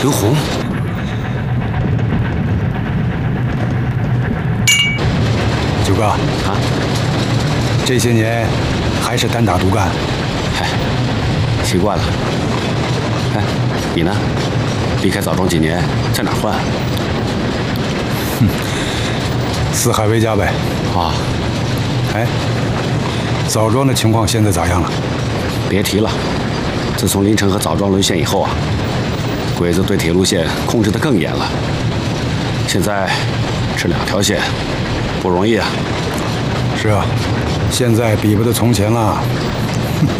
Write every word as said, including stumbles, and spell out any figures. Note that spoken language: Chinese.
陈红。 九哥啊，这些年还是单打独干。 嗨，习惯了。哎，你呢？离开枣庄几年，在哪儿混？ 哼，四海为家呗。 啊， 哎，枣庄的情况现在咋样了？ 别提了，自从临城和枣庄沦陷以后啊，鬼子对铁路线控制得更严了。现在这两条线不容易啊。 是啊，现在比不得从前了。